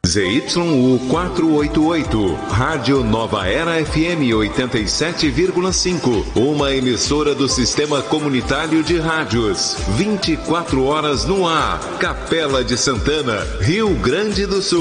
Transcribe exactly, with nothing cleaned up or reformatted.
Z Y U quatrocentos e oitenta e oito, Rádio Nova Era F M oitenta e sete vírgula cinco, uma emissora do Sistema Comunitário de Rádios, vinte e quatro horas no ar, Capela de Santana, Rio Grande do Sul.